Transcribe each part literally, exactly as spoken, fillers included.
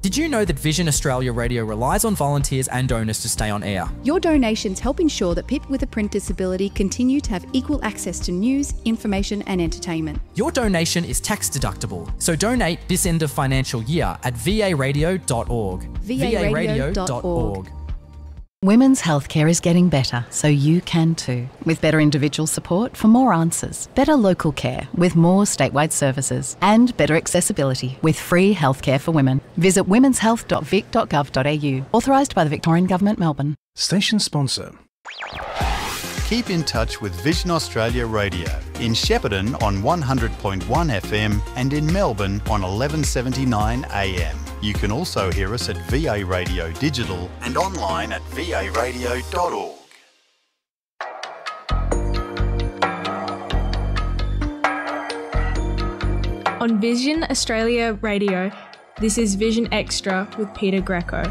Did you know that Vision Australia Radio relies on volunteers and donors to stay on air? Your donations help ensure that people with a print disability continue to have equal access to news, information and entertainment. Your donation is tax deductible, so donate this end of financial year at v a radio dot org. v a radio dot org. Women's healthcare is getting better, so you can too. With better individual support for more answers, better local care with more statewide services, and better accessibility with free healthcare for women. Visit womens health dot vic dot gov dot a u. Authorised by the Victorian Government, Melbourne. Station sponsor. Keep in touch with Vision Australia Radio in Shepparton on one hundred point one F M and in Melbourne on eleven seventy-nine A M. You can also hear us at V A Radio Digital and online at v a radio dot org. On Vision Australia Radio, this is Vision Extra with Peter Greco.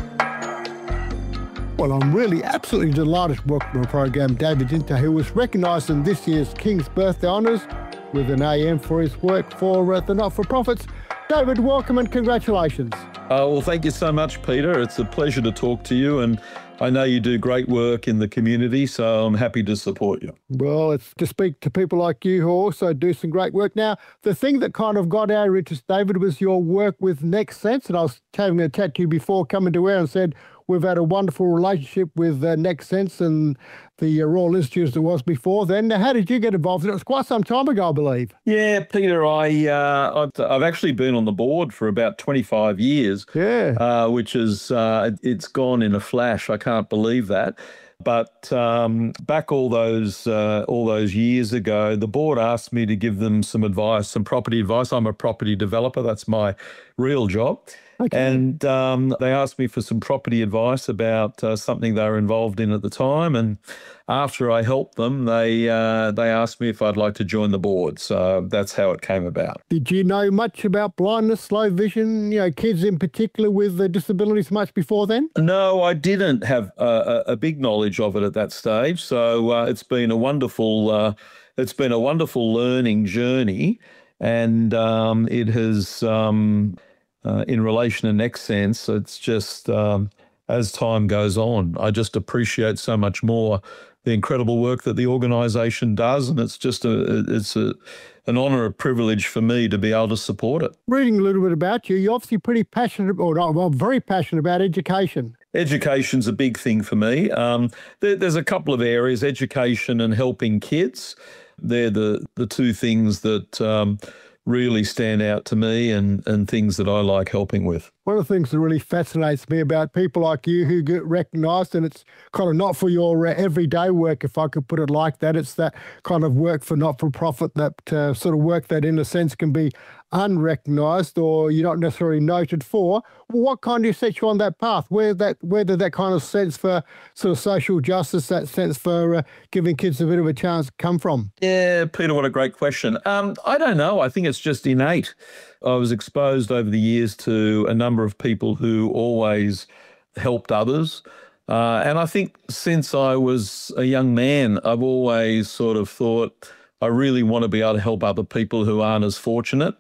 Well, I'm really absolutely delighted to welcome to the program David Dinter, who was recognised in this year's King's Birthday Honours with an A M for his work for uh, the not-for-profits. David, welcome and congratulations. Uh, well, thank you so much, Peter. It's a pleasure to talk to you, and I know you do great work in the community, so I'm happy to support you. Well, it's to speak to people like you who also do some great work. Now, the thing that kind of got our interest, David, was your work with Next Sense, and I was having a chat to you before coming to air and said we've had a wonderful relationship with uh, Next Sense and the uh, Royal Institute as it was before then. Now, how did you get involved? It was quite some time ago, I believe. Yeah, Peter, I, uh, I've, I've actually been on the board for about twenty-five years, yeah, uh, which is, uh, it's gone in a flash. I can't believe that. But um, back all those uh, all those years ago, the board asked me to give them some advice, some property advice. I'm a property developer. That's my real job. Okay. And um, they asked me for some property advice about uh, something they were involved in at the time. And after I helped them, they uh, they asked me if I'd like to join the board. So that's how it came about. Did you know much about blindness, low vision, you know, kids in particular with uh, disabilities much before then? No, I didn't have a, a big knowledge of it at that stage. So uh, it's been a wonderful uh, it's been a wonderful learning journey, and um, it has. Um, Uh, in relation to Next Sense, it's just um, as time goes on, I just appreciate so much more the incredible work that the organisation does, and it's just a it's a an honour, a privilege for me to be able to support it. Reading a little bit about you, you're obviously pretty passionate, or not, well, very passionate about education. Education's a big thing for me. Um, there, there's a couple of areas: education and helping kids. They're the the two things that. Um, really stand out to me and, and things that I like helping with. One of the things that really fascinates me about people like you who get recognised, and it's kind of not for your uh, everyday work, if I could put it like that, it's that kind of work for not-for-profit, that uh, sort of work that in a sense can be unrecognised or you're not necessarily noted for. What kind of set you on that path? Where that, where did that kind of sense for sort of social justice, that sense for uh, giving kids a bit of a chance come from? Yeah, Peter, what a great question. Um, I don't know. I think it's just innate. I was exposed over the years to a number of people who always helped others. Uh, and I think since I was a young man, I've always sort of thought I really want to be able to help other people who aren't as fortunate.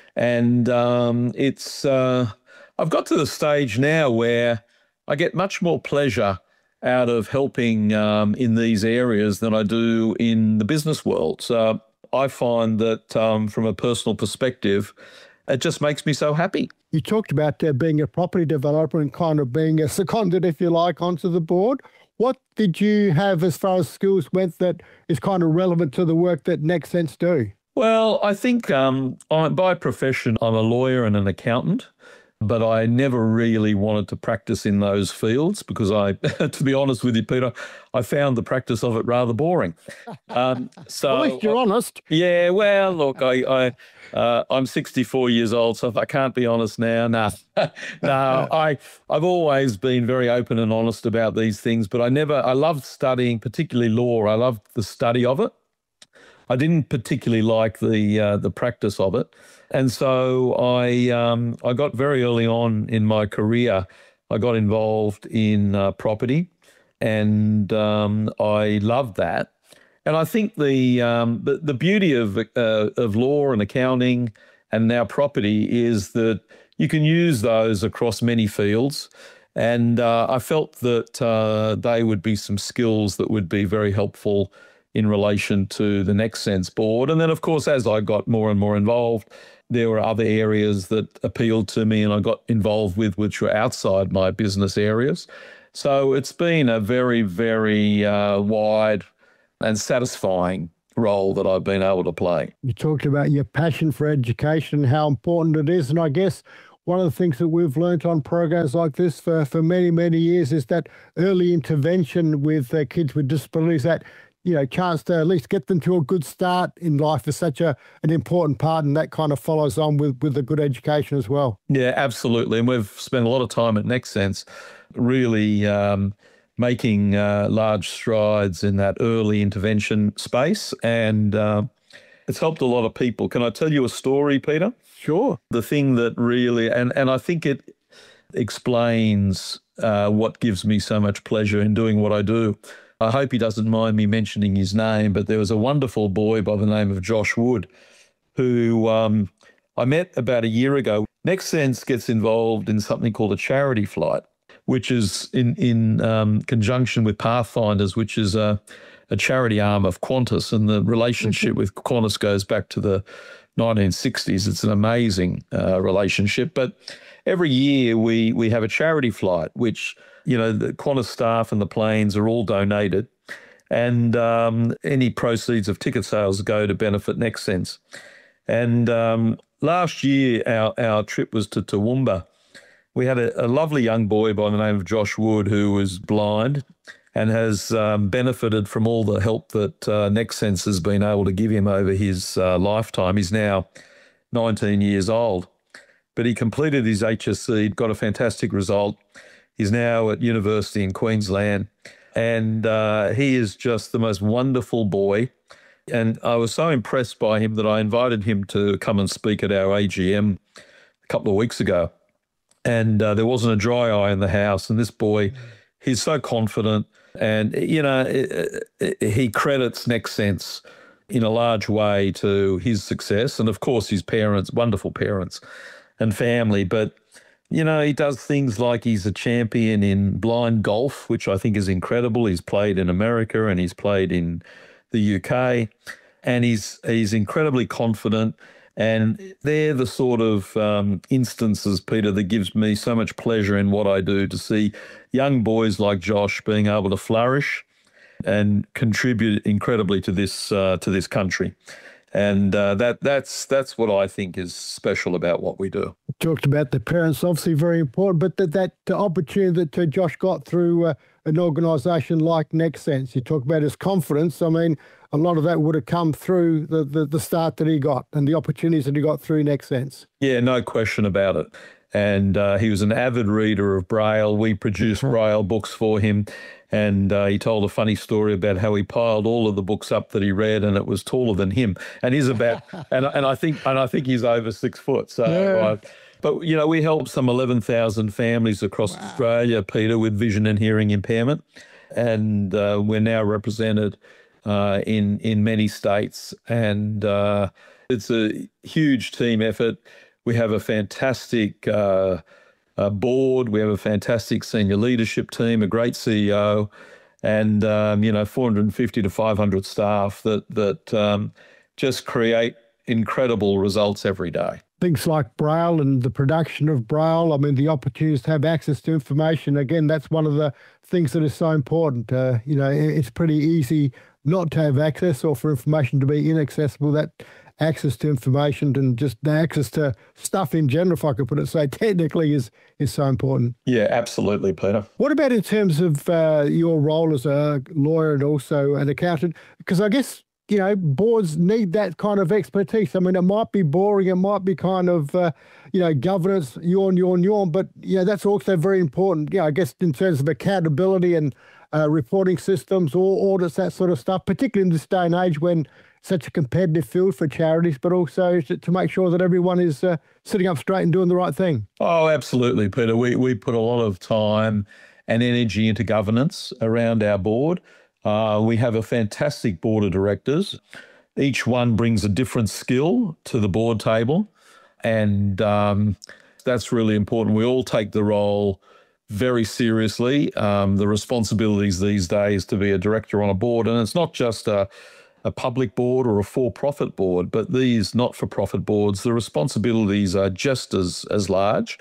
And um, it's uh, I've got to the stage now where I get much more pleasure out of helping um, in these areas than I do in the business world. So I find that um, from a personal perspective, it just makes me so happy. You talked about uh, being a property developer and kind of being a seconded, if you like, onto the board. What did you have as far as skills went that is kind of relevant to the work that Next Sense do? Well, I think um, I, by profession, I'm a lawyer and an accountant, but I never really wanted to practice in those fields because I, to be honest with you, Peter, I found the practice of it rather boring. Um, so, At least you're I, honest. Yeah, well, look, I, I, uh, I'm sixty-four years old, so if I can't be honest now, no. no, I, I've always been very open and honest about these things, but I never, I loved studying, particularly law. I loved the study of it. I didn't particularly like the uh, the practice of it. And so I um, I got very early on in my career, I got involved in uh, property, and um, I loved that. And I think the um, the, the beauty of uh, of law and accounting and now property is that you can use those across many fields. And uh, I felt that uh, they would be some skills that would be very helpful in relation to the NextSense board. And then, of course, as I got more and more involved, there were other areas that appealed to me and I got involved with, which were outside my business areas. So it's been a very, very uh, wide and satisfying role that I've been able to play. You talked about your passion for education, how important it is. And I guess one of the things that we've learnt on programs like this for, for many, many years is that early intervention with uh, kids with disabilities, that, you know, chance to at least get them to a good start in life is such a an important part, and that kind of follows on with, with a good education as well. Yeah, absolutely. And we've spent a lot of time at NextSense really um, making uh, large strides in that early intervention space, and uh, it's helped a lot of people. Can I tell you a story, Peter? Sure. The thing that really, and, and I think it explains uh, what gives me so much pleasure in doing what I do. I hope he doesn't mind me mentioning his name, but there was a wonderful boy by the name of Josh Wood who um, I met about a year ago. NextSense gets involved in something called a charity flight, which is in, in um, conjunction with Pathfinders, which is a, a charity arm of Qantas, and the relationship with Qantas goes back to the nineteen sixties. It's an amazing uh, relationship. But every year we we have a charity flight, which, you know, the Qantas staff and the planes are all donated, and um, any proceeds of ticket sales go to benefit NextSense. And um, last year our, our trip was to Toowoomba. We had a, a lovely young boy by the name of Josh Wood who was blind and has um, benefited from all the help that uh, NextSense has been able to give him over his uh, lifetime. He's now nineteen years old, but he completed his H S C, got a fantastic result. He's now at university in Queensland, and uh, he is just the most wonderful boy. And I was so impressed by him that I invited him to come and speak at our A G M a couple of weeks ago. And uh, there wasn't a dry eye in the house. And this boy, he's so confident. And, you know, it, it, he credits NextSense in a large way to his success. And, of course, his parents, wonderful parents and family. But, you know, he does things like he's a champion in blind golf, which I think is incredible. He's played in America and he's played in the U K. And he's he's incredibly confident. And they're the sort of um, instances, Peter, that gives me so much pleasure in what I do, to see young boys like Josh being able to flourish and contribute incredibly to this uh, to this country. And uh, that that's that's what I think is special about what we do. Talked about the parents, obviously very important, but that, that opportunity that uh, Josh got through uh, an organisation like NextSense, you talk about his confidence. I mean, a lot of that would have come through the, the, the start that he got and the opportunities that he got through NextSense. Yeah, no question about it. And uh, he was an avid reader of Braille. We produced Braille books for him. And uh, he told a funny story about how he piled all of the books up that he read, and it was taller than him. And he's about, and and I think and I think he's over six foot. So, yeah. uh, but you know, we helped some eleven thousand families across wow. Australia, Peter, with vision and hearing impairment, and uh, we're now represented uh, in in many states, and uh, it's a huge team effort. We have a fantastic uh, uh, board. We have a fantastic senior leadership team, a great C E O, and um, you know, four hundred fifty to five hundred staff that that um, just create incredible results every day. Things like Braille and the production of Braille, I mean, the opportunities to have access to information, again, that's one of the things that is so important. Uh, you know, it's pretty easy not to have access or for information to be inaccessible. That access to information and just the access to stuff in general, if I could put it so, technically is is so important. Yeah, absolutely, Peter. What about in terms of uh, your role as a lawyer and also an accountant? Because I guess, you know, boards need that kind of expertise. I mean, it might be boring, it might be kind of, uh, you know, governance, yawn, yawn, yawn, but, you know, that's also very important, you know, I guess in terms of accountability and uh, reporting systems or audits, that sort of stuff, particularly in this day and age when such a competitive field for charities, but also to, to make sure that everyone is uh, sitting up straight and doing the right thing. Oh, absolutely, Peter. We, we put a lot of time and energy into governance around our board. Uh, we have a fantastic board of directors. Each one brings a different skill to the board table. And um, that's really important. We all take the role very seriously. Um, the responsibilities these days to be a director on a board, and it's not just a, a public board or a for-profit board, but these not-for-profit boards, the responsibilities are just as, as large.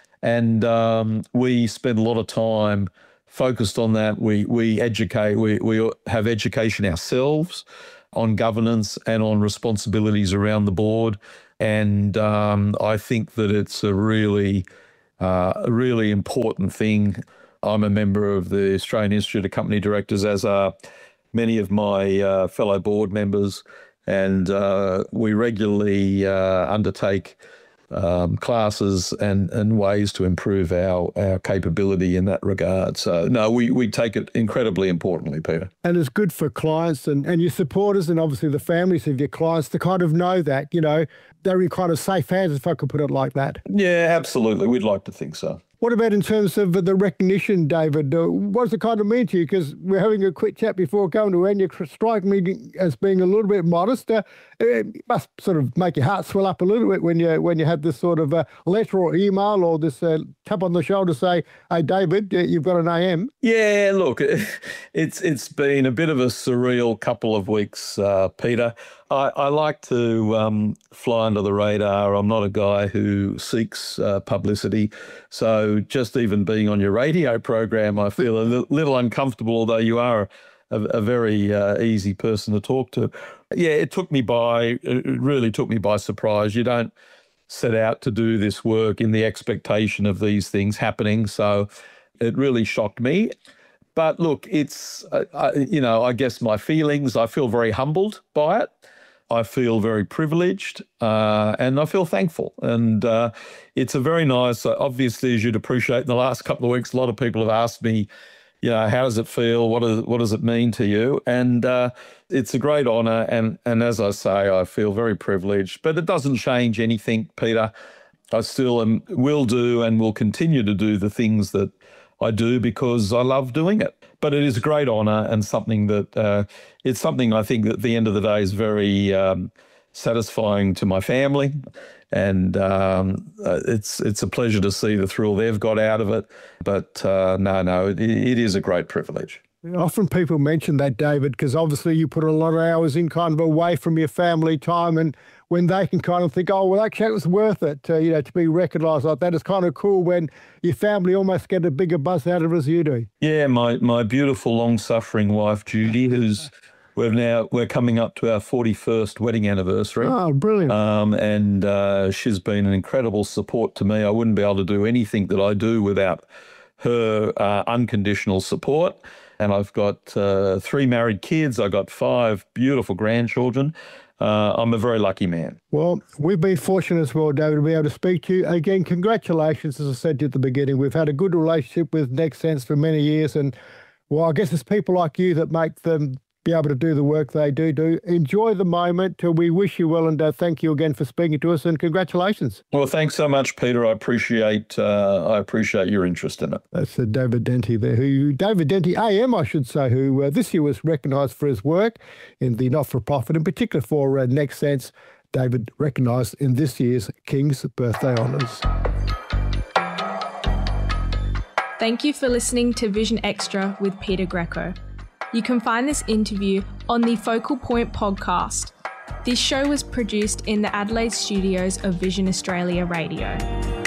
And um, we spend a lot of time focused on that. We we educate, we, we have education ourselves on governance and on responsibilities around the board. And um, I think that it's a really, uh, a really important thing. I'm a member of the Australian Institute of Company Directors, as are many of my uh, fellow board members, and uh, we regularly uh, undertake Um, classes and, and ways to improve our, our capability in that regard. So, no, we, we take it incredibly importantly, Peter. And it's good for clients and, and your supporters and obviously the families of your clients to kind of know that, you know, they're in kind of safe hands, if I could put it like that. Yeah, absolutely. We'd like to think so. What about in terms of the recognition, David? Uh, what does it kind of mean to you? Because we're having a quick chat before going to end. You strike me as being a little bit modest. Uh, it must sort of make your heart swell up a little bit when you when you had this sort of uh, letter or email or this uh, tap on the shoulder say, "Hey, David, you've got an A M." Yeah, look, it's it's been a bit of a surreal couple of weeks, uh, Peter. I, I like to um, fly under the radar. I'm not a guy who seeks uh, publicity. So just even being on your radio program, I feel a li- little uncomfortable, although you are a, a very uh, easy person to talk to. Yeah, it took me by, it really took me by surprise. You don't set out to do this work in the expectation of these things happening. So it really shocked me. But look, it's, uh, I, you know, I guess my feelings, I feel very humbled by it. I feel very privileged uh, and I feel thankful. And uh, it's a very nice, uh, obviously, as you'd appreciate, in the last couple of weeks, a lot of people have asked me, you know, how does it feel? What, is, what does it mean to you? And uh, it's a great honour. And, and as I say, I feel very privileged. But it doesn't change anything, Peter. I still am, will do and will continue to do the things that I do because I love doing it. But it is a great honour and something that uh, it's something I think that at the end of the day is very um, satisfying to my family, and um, uh, it's it's a pleasure to see the thrill they've got out of it. But uh, no, no, it, it is a great privilege. Often people mention that, David, because obviously you put a lot of hours in kind of away from your family time, and when they can kind of think, oh, well, actually it was worth it, uh, you know, to be recognised like that. It's kind of cool when your family almost get a bigger buzz out of it as you do. Yeah, my my beautiful, long-suffering wife, Judy, who's we're now we're coming up to our forty-first wedding anniversary. Oh, brilliant! Um, and uh, she's been an incredible support to me. I wouldn't be able to do anything that I do without her uh, unconditional support. And I've got uh, three married kids. I've got five beautiful grandchildren. Uh, I'm a very lucky man. Well, we've been fortunate as well, David, to be able to speak to you. Again, congratulations, as I said to you at the beginning. We've had a good relationship with NextSense for many years. And, well, I guess it's people like you that make them be able to do the work they do. do. Enjoy the moment. We wish you well, and uh, thank you again for speaking to us, and congratulations. Well, thanks so much, Peter. I appreciate uh, I appreciate your interest in it. That's uh, David Denty there, who David Denty A M, I should say, who uh, this year was recognised for his work in the not-for-profit, in particular for uh, NextSense. David recognised in this year's King's Birthday Honours. Thank you for listening to Vision Extra with Peter Greco. You can find this interview on the Focal Point podcast. This show was produced in the Adelaide studios of Vision Australia Radio.